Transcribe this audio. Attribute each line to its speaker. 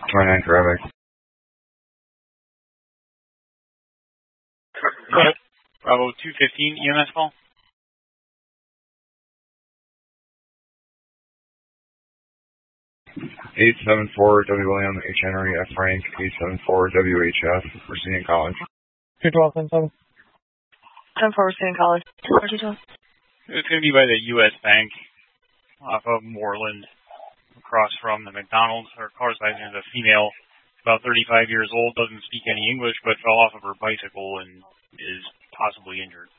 Speaker 1: 29 traffic.
Speaker 2: Go ahead. Bravo 215 EMS call.
Speaker 1: 874 W. William H. Henry F. Frank 874 WHF Virginia College.
Speaker 3: 212
Speaker 4: 10-4 Virginia College. 212.
Speaker 2: It's going to be by the U.S. Bank off of Moreland, across from the McDonald's. Her car's license is a female, about 35 years old, doesn't speak any English, but fell off of her bicycle and is possibly injured.